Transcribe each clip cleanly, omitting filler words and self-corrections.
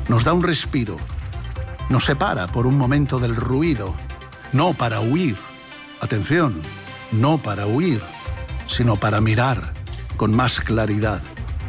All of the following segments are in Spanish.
nos da un respiro, nos separa por un momento del ruido, no para huir, atención, no para huir, sino para mirar con más claridad.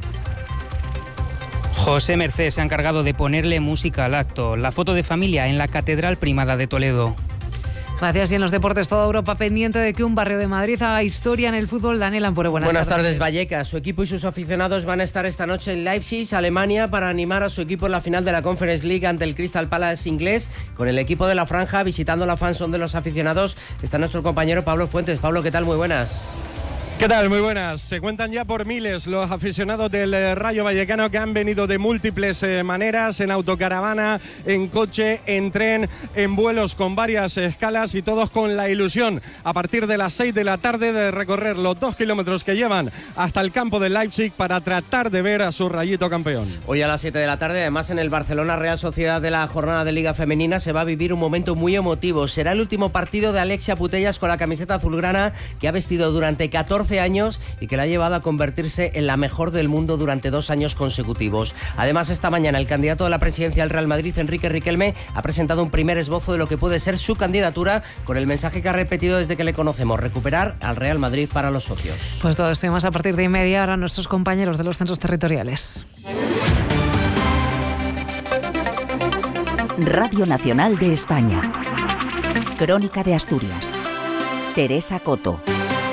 José Mercé se ha encargado de ponerle música al acto. La foto de familia en la Catedral Primada de Toledo. Gracias. Y en los deportes, toda Europa pendiente de que un barrio de Madrid haga historia en el fútbol. Daniel Ampure, buenas tardes, Vallecas. Su equipo y sus aficionados van a estar esta noche en Leipzig, Alemania, para animar a su equipo en la final de la Conference League ante el Crystal Palace inglés. Con el equipo de la franja visitando la fanzone de los aficionados está nuestro compañero Pablo Fuentes. Pablo, ¿qué tal? Muy buenas. ¿Qué tal? Muy buenas. Se cuentan ya por miles los aficionados del Rayo Vallecano que han venido de múltiples maneras, en autocaravana, en coche, en tren, en vuelos con varias escalas y todos con la ilusión a partir de las 6 de la tarde de recorrer los 2 kilómetros que llevan hasta el campo de Leipzig para tratar de ver a su Rayito campeón. Hoy a las 7 de la tarde, además en el Barcelona Real Sociedad de la jornada de Liga Femenina, se va a vivir un momento muy emotivo. Será el último partido de Alexia Putellas con la camiseta azulgrana que ha vestido durante 14 años y que la ha llevado a convertirse en la mejor del mundo durante 2 años consecutivos. Además, esta mañana el candidato a la presidencia del Real Madrid, Enrique Riquelme, ha presentado un primer esbozo de lo que puede ser su candidatura, con el mensaje que ha repetido desde que le conocemos: recuperar al Real Madrid para los socios. Pues todo esto y más a partir de 1:30 ahora nuestros compañeros de los centros territoriales. Radio Nacional de España. Crónica de Asturias. Teresa Coto.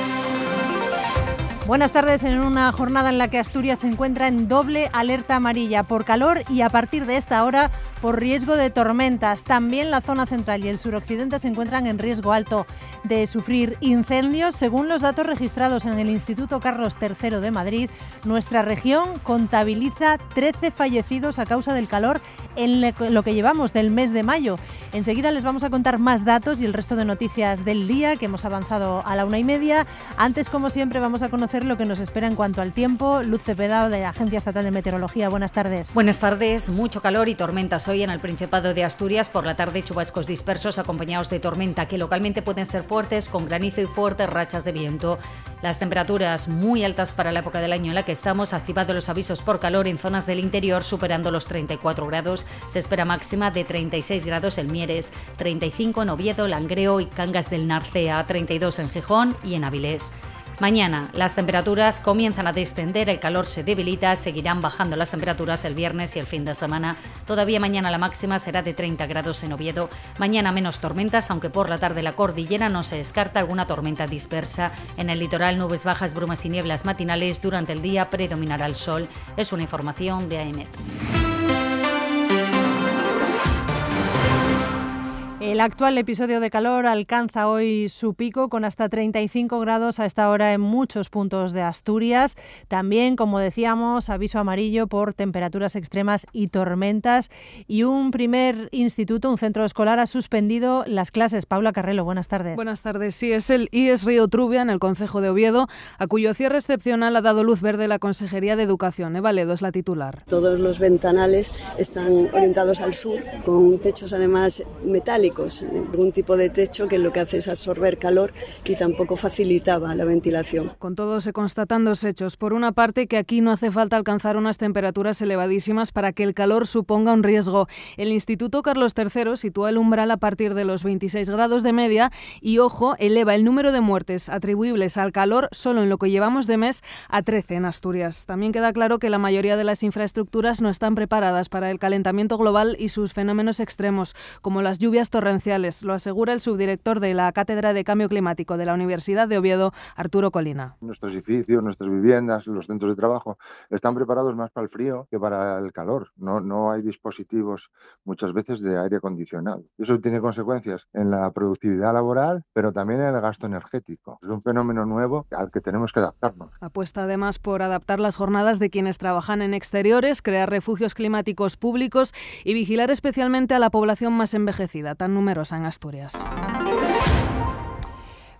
Buenas tardes. En una jornada en la que Asturias se encuentra en doble alerta amarilla por calor y a partir de esta hora por riesgo de tormentas. También la zona central y el suroccidente se encuentran en riesgo alto de sufrir incendios. Según los datos registrados en el Instituto Carlos III de Madrid, nuestra región contabiliza 13 fallecidos a causa del calor en lo que llevamos del mes de mayo. Enseguida les vamos a contar más datos y el resto de noticias del día que hemos avanzado a la 1:30. Antes, como siempre, vamos a conocer lo que nos espera en cuanto al tiempo. Luz Cepeda, de la Agencia Estatal de Meteorología. Buenas tardes. Buenas tardes. Mucho calor y tormentas hoy en el Principado de Asturias. Por la tarde, chubascos dispersos acompañados de tormenta que localmente pueden ser fuertes, con granizo y fuertes rachas de viento. Las temperaturas muy altas para la época del año en la que estamos. Activados los avisos por calor en zonas del interior superando los 34 grados. Se espera máxima de 36 grados en Mieres, 35 en Oviedo, Langreo y Cangas del Narcea, 32 en Gijón y en Avilés. Mañana las temperaturas comienzan a descender, el calor se debilita, seguirán bajando las temperaturas el viernes y el fin de semana. Todavía mañana la máxima será de 30 grados en Oviedo. Mañana menos tormentas, aunque por la tarde la cordillera no se descarta alguna tormenta dispersa. En el litoral, nubes bajas, brumas y nieblas matinales. Durante el día predominará el sol. Es una información de AEMET. El actual episodio de calor alcanza hoy su pico con hasta 35 grados a esta hora en muchos puntos de Asturias. También, como decíamos, aviso amarillo por temperaturas extremas y tormentas. Y un primer instituto, un centro escolar, ha suspendido las clases. Paula Carrelo, buenas tardes. Buenas tardes. Sí, es el IES Río Trubia, en el concejo de Oviedo, a cuyo cierre excepcional ha dado luz verde la Consejería de Educación. Eva Ledo es la titular. Todos los ventanales están orientados al sur, con techos además metálicos. Algún tipo de techo que lo que hace es absorber calor y tampoco facilitaba la ventilación. Con todo, se constatan dos hechos. Por una parte, que aquí no hace falta alcanzar unas temperaturas elevadísimas para que el calor suponga un riesgo. El Instituto Carlos III sitúa el umbral a partir de los 26 grados de media y, ojo, eleva el número de muertes atribuibles al calor solo en lo que llevamos de mes a 13 en Asturias. También queda claro que la mayoría de las infraestructuras no están preparadas para el calentamiento global y sus fenómenos extremos, como las lluvias torrenciales. Lo asegura el subdirector de la Cátedra de Cambio Climático de la Universidad de Oviedo, Arturo Colina. Nuestros edificios, nuestras viviendas, los centros de trabajo están preparados más para el frío que para el calor. No hay dispositivos muchas veces de aire acondicionado. Eso tiene consecuencias en la productividad laboral, pero también en el gasto energético. Es un fenómeno nuevo al que tenemos que adaptarnos. Apuesta además por adaptar las jornadas de quienes trabajan en exteriores, crear refugios climáticos públicos y vigilar especialmente a la población más envejecida, tan numerosa en Asturias.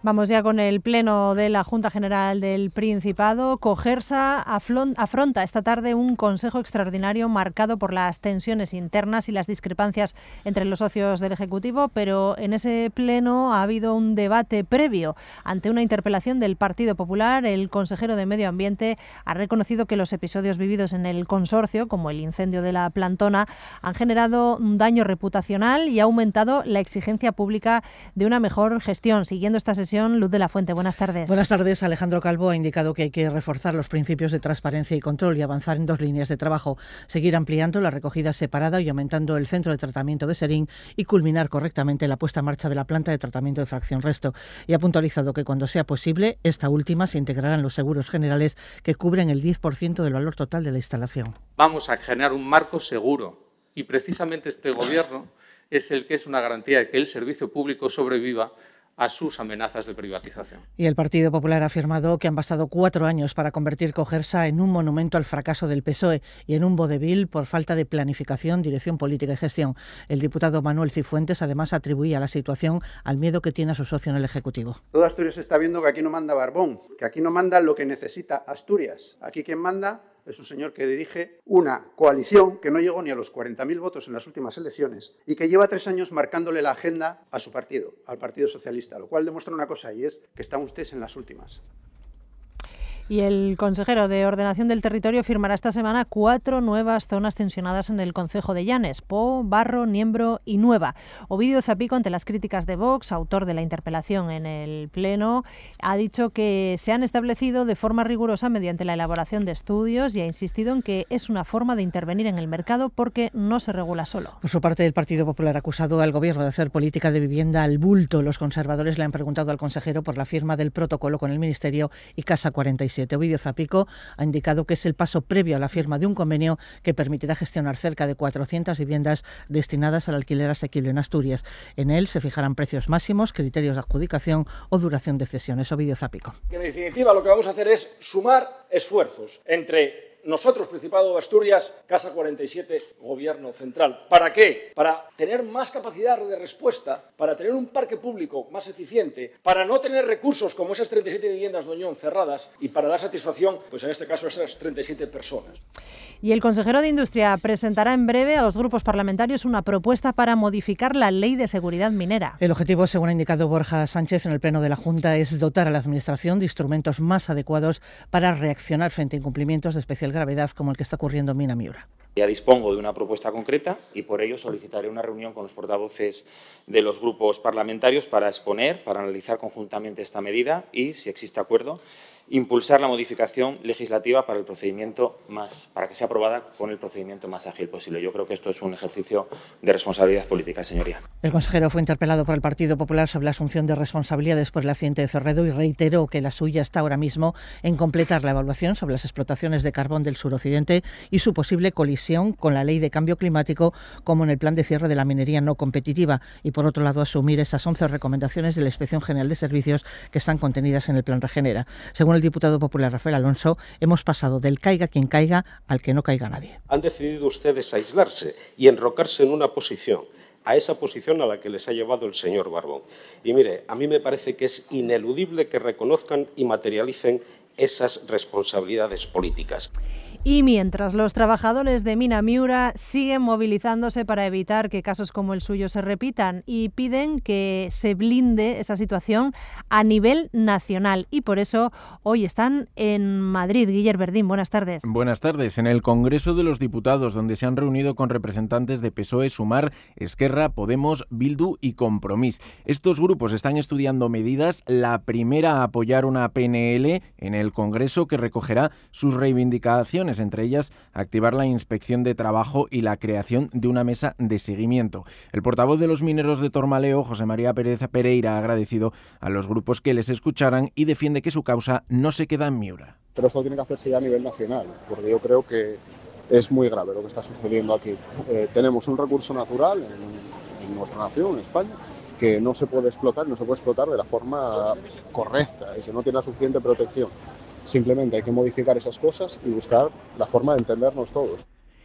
Vamos ya con el pleno de la Junta General del Principado. Cogersa afronta esta tarde un consejo extraordinario marcado por las tensiones internas y las discrepancias entre los socios del Ejecutivo, pero en ese pleno ha habido un debate previo. Ante una interpelación del Partido Popular, el consejero de Medio Ambiente ha reconocido que los episodios vividos en el consorcio, como el incendio de la Plantona, han generado un daño reputacional y ha aumentado la exigencia pública de una mejor gestión. Siguiendo esta sesión, Luz de la Fuente, buenas tardes. Buenas tardes. Alejandro Calvo ha indicado que hay que reforzar los principios de transparencia y control y avanzar en 2 líneas de trabajo, seguir ampliando la recogida separada y aumentando el centro de tratamiento de Serín y culminar correctamente la puesta en marcha de la planta de tratamiento de fracción resto. Y ha puntualizado que cuando sea posible, esta última se integrará en los seguros generales que cubren el 10% del valor total de la instalación. Vamos a generar un marco seguro y precisamente este Gobierno es el que es una garantía de que el servicio público sobreviva a sus amenazas de privatización. Y el Partido Popular ha afirmado que han bastado 4 años para convertir Cogersa en un monumento al fracaso del PSOE y en un vodevil por falta de planificación, dirección política y gestión. El diputado Manuel Cifuentes además atribuía la situación al miedo que tiene a su socio en el Ejecutivo. Todo Asturias está viendo que aquí no manda Barbón, que aquí no manda lo que necesita Asturias. Aquí quien manda es un señor que dirige una coalición que no llegó ni a los 40.000 votos en las últimas elecciones y que lleva 3 años marcándole la agenda a su partido, al Partido Socialista, lo cual demuestra una cosa y es que están ustedes en las últimas. Y el consejero de Ordenación del Territorio firmará esta semana 4 nuevas zonas tensionadas en el concejo de Llanes: Po, Barro, Niembro y Nueva. Ovidio Zapico, ante las críticas de Vox, autor de la interpelación en el Pleno, ha dicho que se han establecido de forma rigurosa mediante la elaboración de estudios y ha insistido en que es una forma de intervenir en el mercado porque no se regula solo. Por su parte, el Partido Popular ha acusado al Gobierno de hacer política de vivienda al bulto. Los conservadores le han preguntado al consejero por la firma del protocolo con el Ministerio y Casa 47. Ovidio Zapico ha indicado que es el paso previo a la firma de un convenio que permitirá gestionar cerca de 400 viviendas destinadas al alquiler asequible en Asturias. En él se fijarán precios máximos, criterios de adjudicación o duración de cesiones. Ovidio Zapico. En definitiva, lo que vamos a hacer es sumar esfuerzos entre nosotros, Principado de Asturias, Casa 47, Gobierno Central. ¿Para qué? Para tener más capacidad de respuesta, para tener un parque público más eficiente, para no tener recursos como esas 37 viviendas Doñón cerradas y para dar satisfacción, pues en este caso, a esas 37 personas. Y el consejero de Industria presentará en breve a los grupos parlamentarios una propuesta para modificar la Ley de Seguridad Minera. El objetivo, según ha indicado Borja Sánchez en el Pleno de la Junta, es dotar a la Administración de instrumentos más adecuados para reaccionar frente a incumplimientos de especial gravedad como el que está ocurriendo en Mina Miura. Ya dispongo de una propuesta concreta y por ello solicitaré una reunión con los portavoces de los grupos parlamentarios para exponer, para analizar conjuntamente esta medida y, si existe acuerdo, impulsar la modificación legislativa para que sea aprobada con el procedimiento más ágil posible. Yo creo que esto es un ejercicio de responsabilidad política, señoría. El consejero fue interpelado por el Partido Popular sobre la asunción de responsabilidades por el accidente de Cerredo y reiteró que la suya está ahora mismo en completar la evaluación sobre las explotaciones de carbón del suroccidente y su posible colisión con la Ley de Cambio Climático, como en el plan de cierre de la minería no competitiva, y por otro lado asumir esas 11 recomendaciones de la Inspección General de Servicios que están contenidas en el plan Regenera. Según el diputado popular Rafael Alonso, hemos pasado del caiga quien caiga al que no caiga nadie. Han decidido ustedes aislarse y enrocarse en una posición, a esa posición a la que les ha llevado el señor Barbón. Y mire, a mí me parece que es ineludible que reconozcan y materialicen esas responsabilidades políticas. Y mientras los trabajadores de Mina Miura siguen movilizándose para evitar que casos como el suyo se repitan y piden que se blinde esa situación a nivel nacional. Y por eso hoy están en Madrid. Guillermo Verdín, buenas tardes. Buenas tardes. En el Congreso de los Diputados, donde se han reunido con representantes de PSOE, Sumar, Esquerra, Podemos, Bildu y Compromís. Estos grupos están estudiando medidas. La primera, a apoyar una PNL en el Congreso que recogerá sus reivindicaciones, entre ellas activar la inspección de trabajo y la creación de una mesa de seguimiento. El portavoz de los mineros de Tormaleo, José María Pérez Pereira, ha agradecido a los grupos que les escucharan y defiende que su causa no se queda en Miura. Pero esto tiene que hacerse ya a nivel nacional, porque yo creo que es muy grave lo que está sucediendo aquí. Tenemos un recurso natural en nuestra nación, en España, que no se puede explotar, no se puede explotar de la forma correcta y que no tiene la suficiente protección. Simplemente hay que modificar esas cosas y buscar la forma de entendernos todos.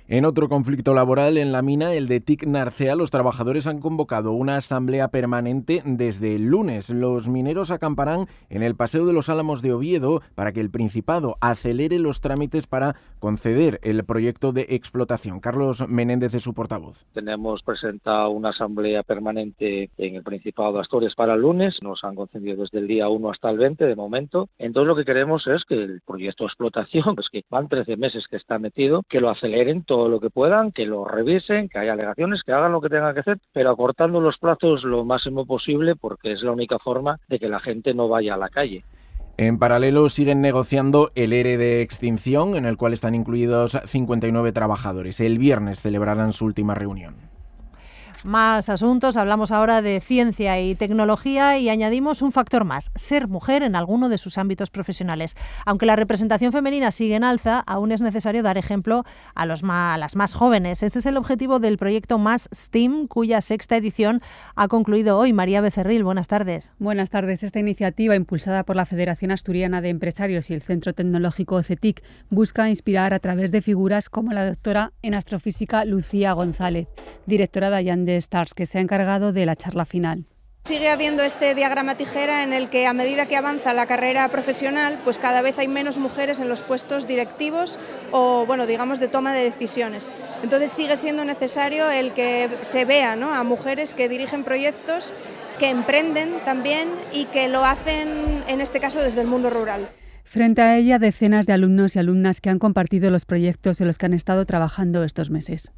En otro conflicto laboral en la mina, el de TIC Narcea, los trabajadores han convocado una asamblea permanente desde el lunes. Los mineros acamparán en el Paseo de los Álamos de Oviedo para que el Principado acelere los trámites para conceder el proyecto de explotación. Carlos Menéndez es su portavoz. Tenemos presentado una asamblea permanente en el Principado de Asturias para el lunes. Nos han concedido desde el día 1 hasta el 20 de momento. Entonces lo que queremos es que el proyecto de explotación, pues que van 13 meses que está metido, que lo aceleren todo lo que puedan, que lo revisen, que haya alegaciones, que hagan lo que tengan que hacer, pero acortando los plazos lo máximo posible porque es la única forma de que la gente no vaya a la calle. En paralelo siguen negociando el ERE de extinción, en el cual están incluidos 59 trabajadores. El viernes celebrarán su última reunión. Más asuntos, hablamos ahora de ciencia y tecnología y añadimos un factor más, ser mujer en alguno de sus ámbitos profesionales. Aunque la representación femenina sigue en alza, aún es necesario dar ejemplo a las más jóvenes. Ese es el objetivo del proyecto Más STEAM, cuya 6ª edición ha concluido hoy. María Becerril, buenas tardes. Buenas tardes. Esta iniciativa, impulsada por la Federación Asturiana de Empresarios y el Centro Tecnológico CETIC, busca inspirar a través de figuras como la doctora en astrofísica Lucía González, directora de Allende Stars, que se ha encargado de la charla final. Sigue habiendo este diagrama tijera en el que a medida que avanza la carrera profesional, pues cada vez hay menos mujeres en los puestos directivos o, bueno, digamos, de toma de decisiones. Entonces sigue siendo necesario el que se vea, ¿no?, a mujeres que dirigen proyectos, que emprenden también y que lo hacen, en este caso, desde el mundo rural. Frente a ella, decenas de alumnos y alumnas que han compartido los proyectos en los que han estado trabajando estos meses.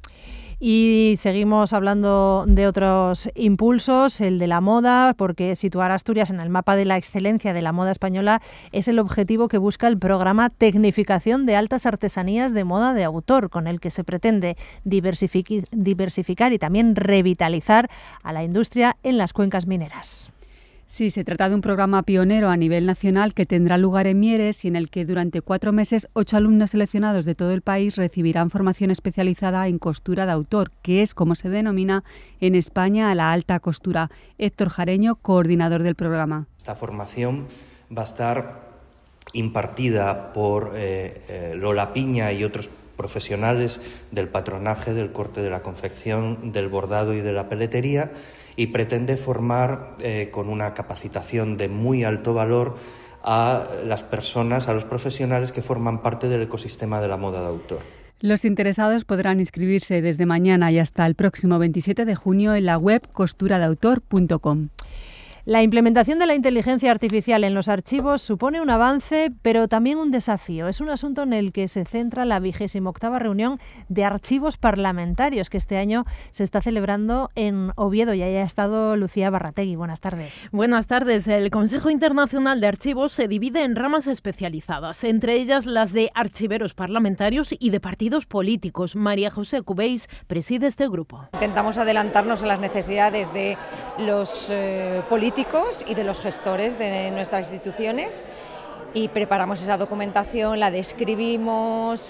Y seguimos hablando de otros impulsos, el de la moda, porque situar a Asturias en el mapa de la excelencia de la moda española es el objetivo que busca el programa Tecnificación de Altas Artesanías de Moda de Autor, con el que se pretende diversificar y también revitalizar a la industria en las cuencas mineras. Sí, se trata de un programa pionero a nivel nacional que tendrá lugar en Mieres y en el que durante 4 meses 8 alumnos seleccionados de todo el país recibirán formación especializada en costura de autor, que es como se denomina en España a la alta costura. Héctor Jareño, coordinador del programa. Esta formación va a estar impartida por Lola Piña y otros profesionales del patronaje, del corte, de la confección, del bordado y de la peletería, y pretende formar con una capacitación de muy alto valor a las personas, a los profesionales que forman parte del ecosistema de la moda de autor. Los interesados podrán inscribirse desde mañana y hasta el próximo 27 de junio en la web costuradeautor.com. La implementación de la inteligencia artificial en los archivos supone un avance, pero también un desafío. Es un asunto en el que se centra la 28ª reunión de archivos parlamentarios, que este año se está celebrando en Oviedo. Y ahí ha estado Lucía Barrategui. Buenas tardes. Buenas tardes. El Consejo Internacional de Archivos se divide en ramas especializadas, entre ellas las de archiveros parlamentarios y de partidos políticos. María José Cubéis preside este grupo. Intentamos adelantarnos a las necesidades de los políticos y de los gestores de nuestras instituciones y preparamos esa documentación, la describimos,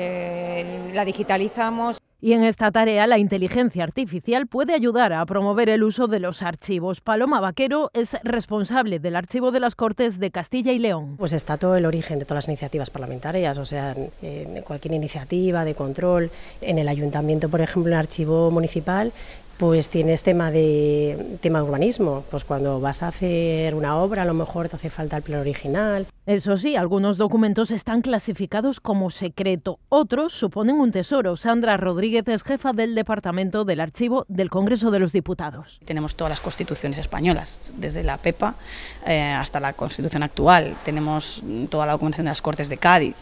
la digitalizamos. Y en esta tarea la inteligencia artificial puede ayudar a promover el uso de los archivos. Paloma Vaquero es responsable del Archivo de las Cortes de Castilla y León. Pues está todo el origen de todas las iniciativas parlamentarias, o sea, cualquier iniciativa de control. En el ayuntamiento, por ejemplo, en el archivo municipal, pues tienes tema de urbanismo, pues cuando vas a hacer una obra a lo mejor te hace falta el plano original. Eso sí, algunos documentos están clasificados como secreto, otros suponen un tesoro. Sandra Rodríguez es jefa del Departamento del Archivo del Congreso de los Diputados. Tenemos todas las constituciones españolas, desde la PEPA hasta la Constitución actual. Tenemos toda la documentación de las Cortes de Cádiz.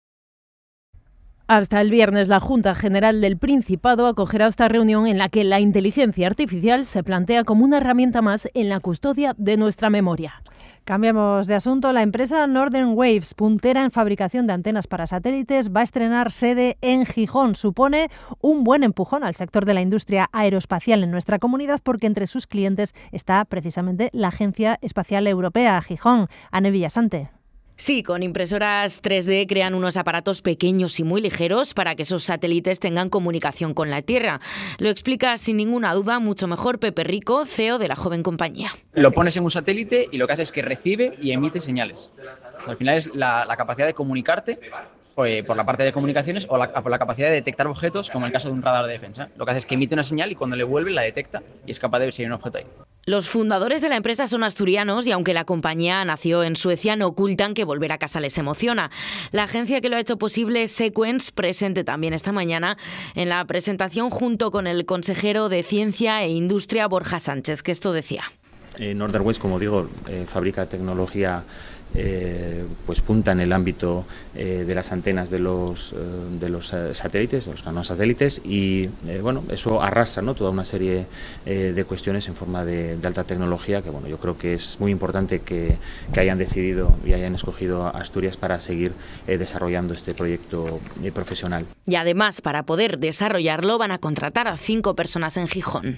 Hasta el viernes, la Junta General del Principado acogerá esta reunión en la que la inteligencia artificial se plantea como una herramienta más en la custodia de nuestra memoria. Cambiamos de asunto. La empresa Northern Waves, puntera en fabricación de antenas para satélites, va a estrenar sede en Gijón. Supone un buen empujón al sector de la industria aeroespacial en nuestra comunidad porque entre sus clientes está precisamente la Agencia Espacial Europea, Gijón. Ane Villasante. Sí, con impresoras 3D crean unos aparatos pequeños y muy ligeros para que esos satélites tengan comunicación con la Tierra. Lo explica sin ninguna duda mucho mejor Pepe Rico, CEO de la joven compañía. Lo pones en un satélite y lo que hace es que recibe y emite señales. Al final es la capacidad de comunicarte por la parte de comunicaciones o por la capacidad de detectar objetos, como en el caso de un radar de defensa. Lo que hace es que emite una señal y cuando le vuelve la detecta y es capaz de ver si hay un objeto ahí. Los fundadores de la empresa son asturianos y aunque la compañía nació en Suecia, no ocultan que volver a casa les emociona. La agencia que lo ha hecho posible, Sequence, presente también esta mañana en la presentación junto con el consejero de Ciencia e Industria, Borja Sánchez, que esto decía. Northern Waste, como digo, fabrica tecnología pues punta en el ámbito de las antenas de los satélites, de los nanosatélites, y bueno, eso arrastra, ¿no?, toda una serie de cuestiones en forma de alta tecnología que, bueno, yo creo que es muy importante que hayan decidido y hayan escogido Asturias para seguir desarrollando este proyecto profesional. Y además, para poder desarrollarlo, van a contratar a 5 personas en Gijón.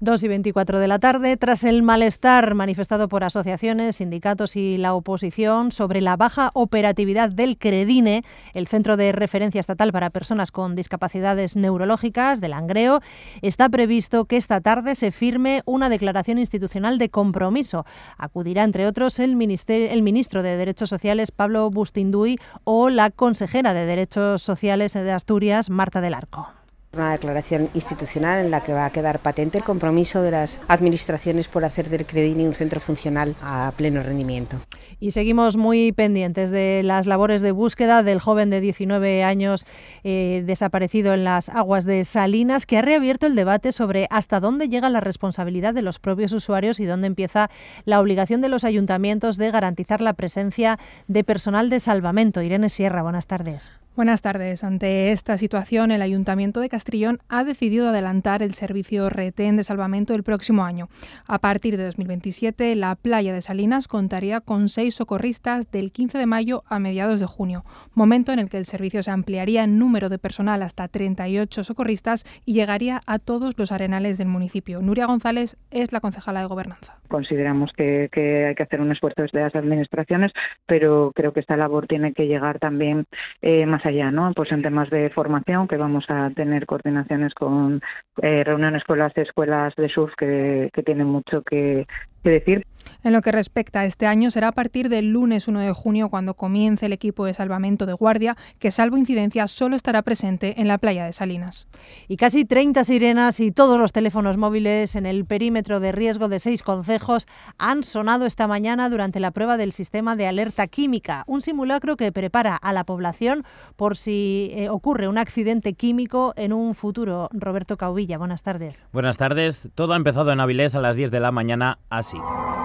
2:24 de la tarde, tras el malestar manifestado por asociaciones, sindicatos y la oposición sobre la baja operatividad del CREDINE, el Centro de Referencia Estatal para Personas con Discapacidades Neurológicas de Langreo, está previsto que esta tarde se firme una declaración institucional de compromiso. Acudirá, entre otros, el ministro de Derechos Sociales, Pablo Bustinduy, o la consejera de Derechos Sociales de Asturias, Marta del Arco. Una declaración institucional en la que va a quedar patente el compromiso de las administraciones por hacer del CREDINE un centro funcional a pleno rendimiento. Y seguimos muy pendientes de las labores de búsqueda del joven de 19 años desaparecido en las aguas de Salinas, que ha reabierto el debate sobre hasta dónde llega la responsabilidad de los propios usuarios y dónde empieza la obligación de los ayuntamientos de garantizar la presencia de personal de salvamento. Irene Sierra, buenas tardes. Buenas tardes. Ante esta situación, el Ayuntamiento de Castrillón ha decidido adelantar el servicio retén de salvamento el próximo año. A partir de 2027, la playa de Salinas contaría con 6 socorristas del 15 de mayo a mediados de junio, momento en el que el servicio se ampliaría en número de personal hasta 38 socorristas y llegaría a todos los arenales del municipio. Nuria González es la concejala de Gobernanza. Consideramos que hay que hacer un esfuerzo desde las administraciones, pero creo que esta labor tiene que llegar también más allá, ¿no? Pues en temas de formación, que vamos a tener coordinaciones con reuniones con las escuelas de surf que tienen mucho que decir. En lo que respecta a este año, será a partir del lunes 1 de junio cuando comience el equipo de salvamento de guardia, que salvo incidencias solo estará presente en la playa de Salinas. Y casi 30 sirenas y todos los teléfonos móviles en el perímetro de riesgo de 6 concejos han sonado esta mañana durante la prueba del sistema de alerta química, un simulacro que prepara a la población por si ocurre un accidente químico en un futuro. Roberto Cauvilla, buenas tardes. Buenas tardes. Todo ha empezado en Avilés a las 10 de la mañana así.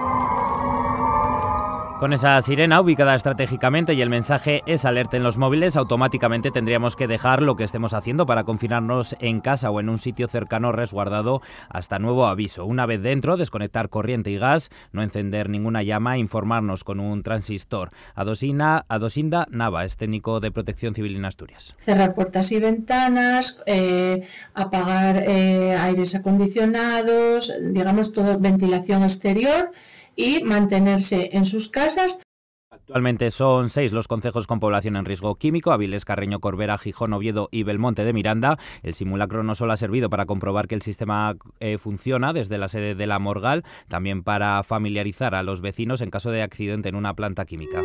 Con esa sirena ubicada estratégicamente y el mensaje es alerta en los móviles, automáticamente tendríamos que dejar lo que estemos haciendo para confinarnos en casa o en un sitio cercano resguardado hasta nuevo aviso. Una vez dentro, desconectar corriente y gas, no encender ninguna llama, informarnos con un transistor. Adosinda Nava es técnico de Protección Civil en Asturias. Cerrar puertas y ventanas, apagar aires acondicionados, digamos, todo ventilación exterior, y mantenerse en sus casas. Actualmente son 6 los concejos con población en riesgo químico: Avilés, Carreño, Corbera, Gijón, Oviedo y Belmonte de Miranda. El simulacro no solo ha servido para comprobar que el sistema funciona desde la sede de la Morgal, también para familiarizar a los vecinos en caso de accidente en una planta química.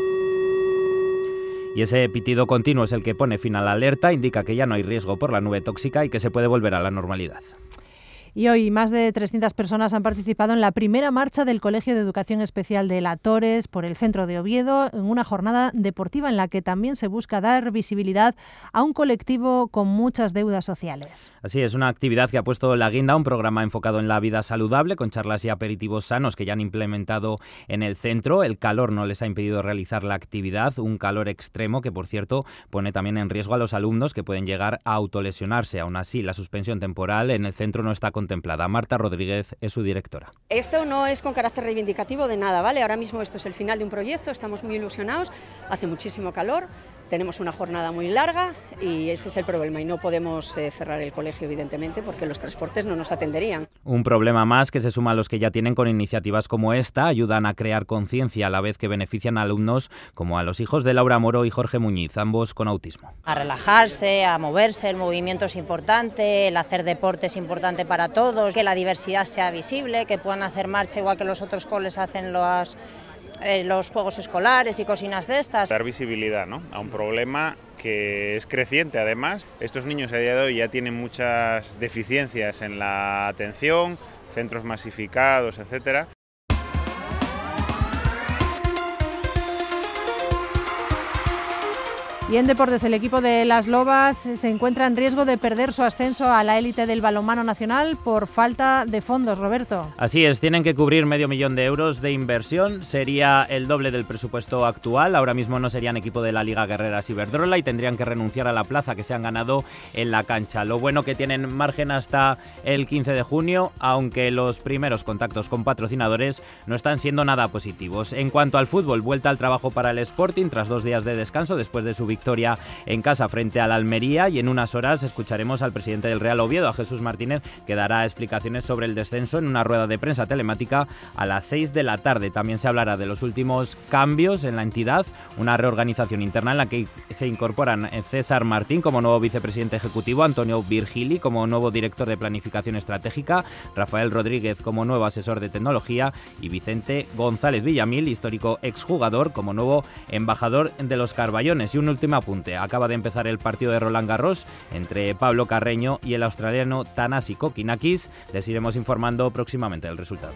Y ese pitido continuo es el que pone fin a la alerta, indica que ya no hay riesgo por la nube tóxica y que se puede volver a la normalidad. Y hoy más de 300 personas han participado en la primera marcha del Colegio de Educación Especial de La Torres por el centro de Oviedo, en una jornada deportiva en la que también se busca dar visibilidad a un colectivo con muchas deudas sociales. Así es, una actividad que ha puesto la guinda, un programa enfocado en la vida saludable, con charlas y aperitivos sanos que ya han implementado en el centro. El calor no les ha impedido realizar la actividad, un calor extremo que, por cierto, pone también en riesgo a los alumnos, que pueden llegar a autolesionarse. Aún así, la suspensión temporal en el centro no está contemplada. Marta Rodríguez es su directora. Esto no es con carácter reivindicativo de nada, ¿vale? Ahora mismo esto es el final de un proyecto, estamos muy ilusionados, hace muchísimo calor, tenemos una jornada muy larga y ese es el problema, y no podemos cerrar el colegio, evidentemente, porque los transportes no nos atenderían. Un problema más que se suma a los que ya tienen con iniciativas como esta, ayudan a crear conciencia a la vez que benefician a alumnos como a los hijos de Laura Moro y Jorge Muñiz, ambos con autismo. A relajarse, a moverse, el movimiento es importante, el hacer deporte es importante para todos, que la diversidad sea visible, que puedan hacer marcha igual que los otros coles hacen los juegos escolares y cosinas de estas. Dar visibilidad, ¿no?, a un problema que es creciente. Además, estos niños a día de hoy ya tienen muchas deficiencias en la atención, centros masificados, etcétera. Y en deportes, el equipo de las Lobas se encuentra en riesgo de perder su ascenso a la élite del balonmano nacional por falta de fondos, Roberto. Así es, tienen que cubrir €500.000 de inversión, sería el doble del presupuesto actual. Ahora mismo no serían equipo de la Liga Guerreras Iberdrola y tendrían que renunciar a la plaza que se han ganado en la cancha. Lo bueno que tienen margen hasta el 15 de junio, aunque los primeros contactos con patrocinadores no están siendo nada positivos. En cuanto al fútbol, vuelta al trabajo para el Sporting tras 2 días de descanso después de su victoria en casa frente al Almería, y en unas horas escucharemos al presidente del Real Oviedo, a Jesús Martínez, que dará explicaciones sobre el descenso en una rueda de prensa telemática a las 6 de la tarde. También se hablará de los últimos cambios en la entidad, una reorganización interna en la que se incorporan César Martín como nuevo vicepresidente ejecutivo, Antonio Virgili como nuevo director de planificación estratégica, Rafael Rodríguez como nuevo asesor de tecnología y Vicente González Villamil, histórico exjugador, como nuevo embajador de los Carballones. Y un último apunte, acaba de empezar el partido de Roland Garros entre Pablo Carreño y el australiano Thanasi Kokkinakis. Les iremos informando próximamente del resultado.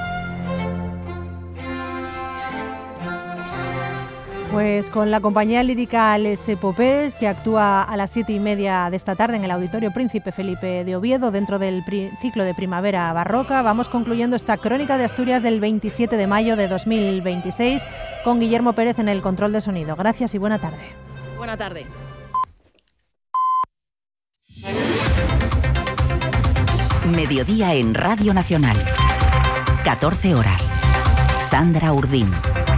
Pues con la compañía lírica Les Epopées, que actúa a las 7:30 de esta tarde en el Auditorio Príncipe Felipe de Oviedo, dentro del ciclo de Primavera Barroca, vamos concluyendo esta crónica de Asturias del 27 de mayo de 2026 con Guillermo Pérez en el control de sonido. Gracias y buena tarde. Buena tarde. Mediodía en Radio Nacional. 14 horas. Sandra Urdín.